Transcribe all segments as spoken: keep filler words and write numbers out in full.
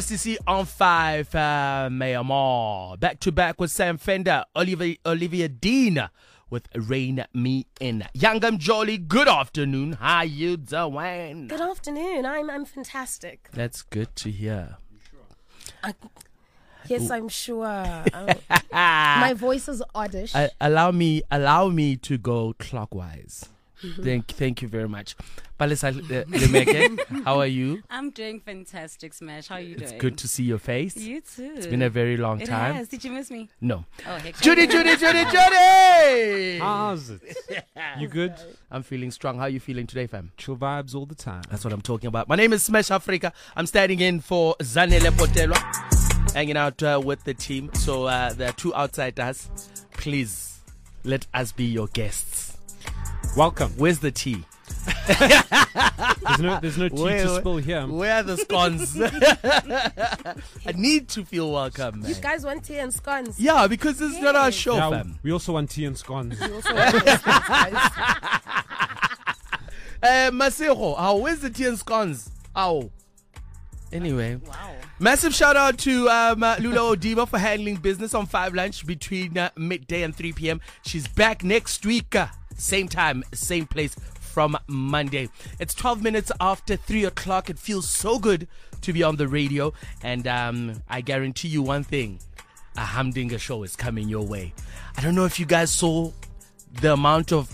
C C on five, uh, Mayor Moore. Back to back with Sam Fender, Olivia, Olivia Dean with Rain Me In. Youngam Jolly, good afternoon. How you doing? Good afternoon. I'm I'm fantastic. That's good to hear. I, yes, I'm sure. Um, my voice is oddish. Uh, allow me, allow me to go clockwise. Thank, thank you very much. Palisa uh, Lemeke, how are you? I'm doing fantastic, Smash. How are you It's doing? good to see your face. You too. It's been a very long It time. has. Did you miss me? No. Oh, heck. Judy, Judy, Judy, Judy! How's it? You good? I'm feeling strong. How are you feeling today, fam? Chill vibes all the time. That's what I'm talking about. My name is Smash Africa. I'm standing in for Zanele Potelwa, hanging out uh, with the team. So uh, there are two outside us. Please let us be your guests. Welcome. Where's the tea? There's no, there's no tea Where- to spill here. Where are the scones? I need to feel welcome, man. You guys want tea and scones? Yeah, because this is not our Yes. show, Yeah, fam. we also want tea and scones. You also want tea and scones, guys? Uh, Masego, how, where's the tea and scones? Ow. Anyway. Wow. Massive shout out to um, uh, Lula Odiba for handling business on five Lunch between uh, midday and three p.m. She's back next week. Uh, same time, same place from Monday. It's twelve minutes after three o'clock. It feels so good to be on the radio. And um, I guarantee you one thing. A Hamdinga show is coming your way. I don't know if you guys saw the amount of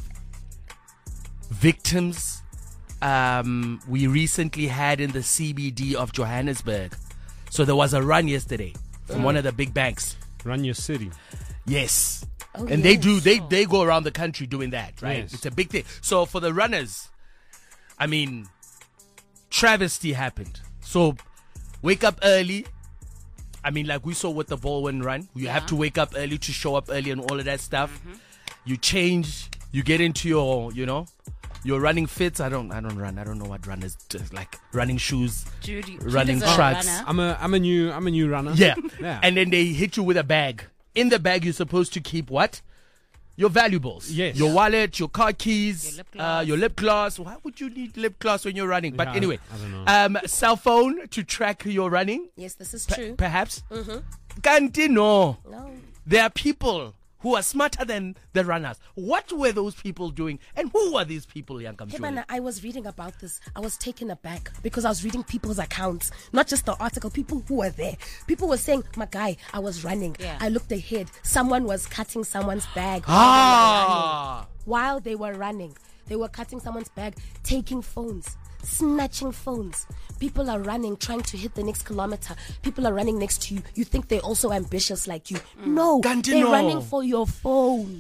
victims um, we recently had in the C B D of Johannesburg. So there was a run yesterday from one of the big banks. Run your city. Yes. Oh, and they yes. do, they, they go around the country doing that, right? Yes. It's a big thing. So for the runners, I mean, travesty happened. So wake up early. I mean, like we saw with the Baldwin run. You Yeah. have to wake up early to show up early and all of that stuff. You change, you get into your, you know, your running fits. I don't, I don't run. I don't know what runners do. Like running shoes. Judy. Running Judy's a tracks. runner. I'm a I'm a new I'm a new runner. Yeah. Yeah. And then they hit you with a bag. In the bag, you're supposed to keep what? Your valuables. Yes. Your wallet, your car keys, Your lip uh, gloss. your lip gloss. Why would you need lip gloss when you're running? But Yeah, I- anyway, I don't know. um, cell phone to track your running, Yes, this is pe- true. perhaps. Kanti no. No. There are people who are smarter than the runners. What were those people doing? And who were these people, Yankam Hey, Julie? man, I was reading about this. I was taken aback because I was reading people's accounts, not just the article, people who were there. People were saying, my guy, I was running. Yeah. I looked ahead. Someone was cutting someone's bag Ah. while they were running. They were cutting someone's bag, taking phones, snatching phones. People are running, trying to hit the next kilometer. People are running next to you. You think they're also ambitious like you. No, Ganti they're no. running for your phone.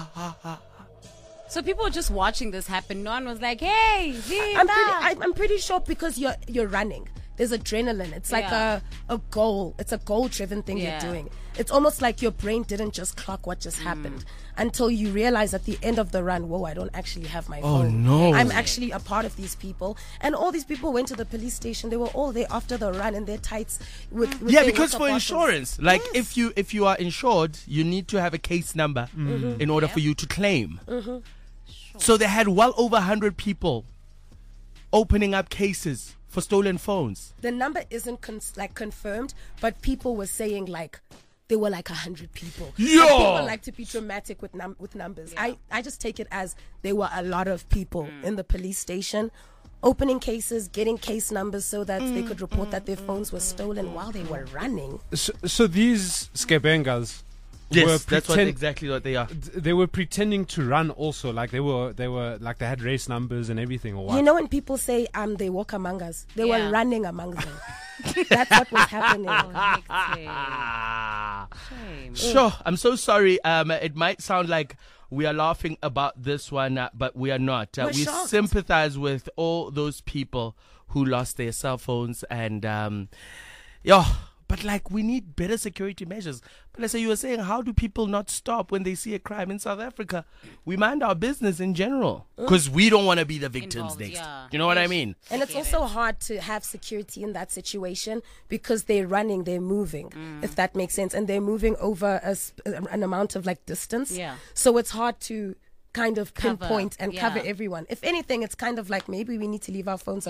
So people were just watching this happen. No one was like, hey, Zimba. I'm pretty, I'm, I'm pretty sure because you're you're running. There's adrenaline. It's like Yeah. a, a goal. It's a goal-driven thing Yeah. you're doing. It's almost like your brain didn't just clock what just happened until you realize at the end of the run, whoa, I don't actually have my Oh, phone. no. I'm actually a part of these people. And all these people went to the police station. They were all there after the run in their tights. With, with Yeah, their because water for bottles. insurance, like Yes. if you if you are insured, you need to have a case number in order for you to claim. So they had well over one hundred people opening up cases for stolen phones. The number isn't con- like confirmed, but people were saying like there were like a hundred people. Yo! And people like to be dramatic with num- with numbers. I, I just take it as there were a lot of people in the police station opening cases, getting case numbers so that they could report that their phones were stolen while they were running. So, so these skebengas were Yes, that's what pretend- exactly what they are. they were pretending to run also, like they were they were like they had race numbers and everything or what? You know when people say um they walk among us, they Yeah. were running among them. That's what was happening. Oh, hectic. Ah. Shame. Sure, I'm so sorry. Um, it might sound like we are laughing about this one, uh, but we are not. Uh, We're we shocked. sympathize with all those people who lost their cell phones and um, yeah. But like we need better security measures. But let's say you were saying, how do people not stop when they see a crime in South Africa? We mind our business in general because we don't want to be the victims Involved, next. yeah. You know what I Yes. mean? And it's get also hard to have security in that situation because they're running, they're moving, if that makes sense. And they're moving over a, sp- an amount of like distance. Yeah. So it's hard to kind of Cover, pinpoint and yeah. cover everyone. If anything, it's kind of like maybe we need to leave our phones at home.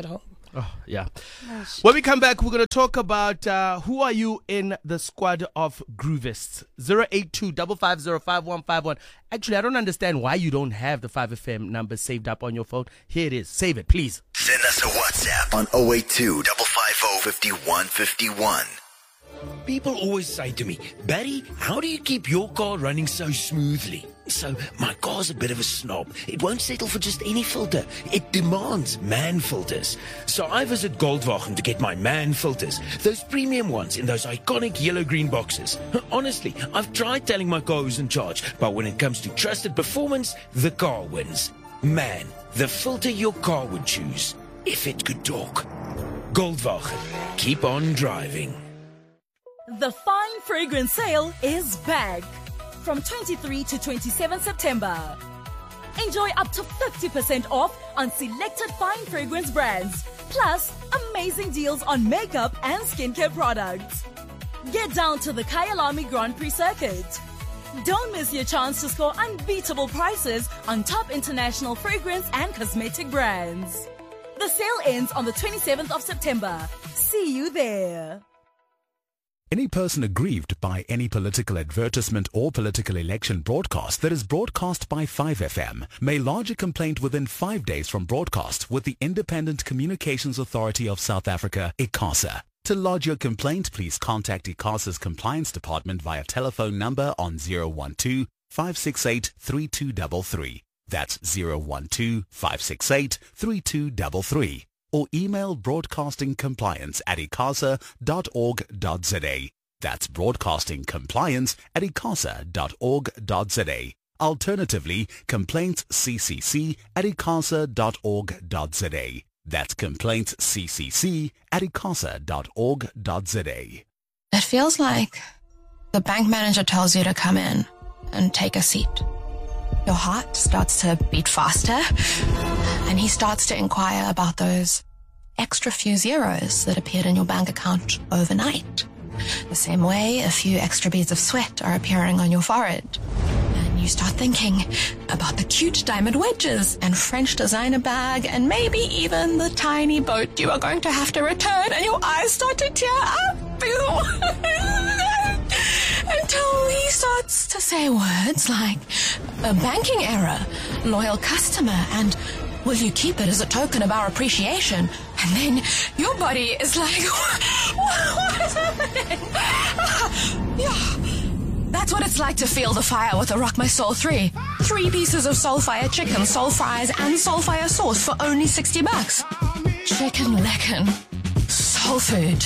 Oh, yeah. When we come back, we're going to talk about uh, who are you in the squad of Groovists. zero eight two, five five zero, five one five one. Actually, I don't understand why you don't have the five F M number saved up on your phone. Here it is. Save it, please. Send us a WhatsApp on zero eight two, five five zero, five one five one. People always say to me, Barry, how do you keep your car running so smoothly? So, my car's a bit of a snob. It won't settle for just any filter. It demands man filters. So I visit Goldwagen to get my man filters. Those premium ones in those iconic yellow-green boxes. Honestly, I've tried telling my car who's in charge, but when it comes to trusted performance, the car wins. Man, the filter your car would choose, if it could talk. Goldwagen. Keep on driving. The Fine Fragrance Sale is back from twenty-third to twenty-seventh September. Enjoy up to fifty percent off on selected fine fragrance brands, plus amazing deals on makeup and skincare products. Get down to the Kyalami Grand Prix circuit. Don't miss your chance to score unbeatable prices on top international fragrance and cosmetic brands. The sale ends on the twenty-seventh of September. See you there. Any person aggrieved by any political advertisement or political election broadcast that is broadcast by five F M may lodge a complaint within five days from broadcast with the Independent Communications Authority of South Africa, ICASA. To lodge your complaint, please contact ICASA's Compliance Department via telephone number on zero one two, five six eight, three two three three. That's zero one two, five six eight, three two three three. Or email broadcastingcompliance at icasa dot org dot za. That's broadcastingcompliance at icasa dot org dot za. Alternatively, complaintsccc at icasa dot org dot za. That's complaintsccc at icasa dot org dot za. It feels like the bank manager tells you to come in and take a seat. Your heart starts to beat faster, and he starts to inquire about those extra few zeros that appeared in your bank account overnight. The same way a few extra beads of sweat are appearing on your forehead. And you start thinking about the cute diamond wedges and French designer bag and maybe even the tiny boat you are going to have to return, and your eyes start to tear up. Until he starts to say words like a banking error, loyal customer, and will you keep it as a token of our appreciation? And then your body is like, what is happening? Yeah. That's what it's like to feel the fire with a Rock My Soul three. Three pieces of Soulfire chicken, soul fries, and Soulfire sauce for only sixty bucks. Chicken lickin'. Soul food.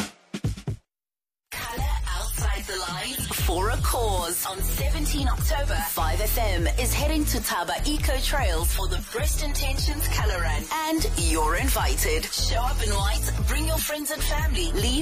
For a cause. On seventeenth October, five F M is heading to Taba Eco Trails for the Breast Intentions Colour Run. And you're invited. Show up in white, bring your friends and family, leave